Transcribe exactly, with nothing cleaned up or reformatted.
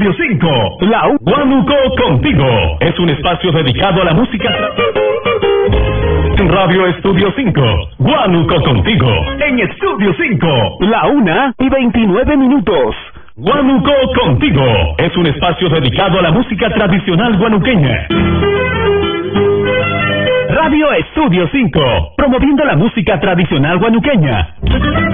Estudio cinco, la U- Huánuco Contigo. Es un espacio dedicado a la música. En Radio Estudio cinco, Huánuco Contigo. En Estudio cinco, la una y veintinueve minutos. Huánuco Contigo. Es un espacio dedicado a la música tradicional guanuqueña. Radio Estudio cinco, promoviendo la música tradicional guanuqueña.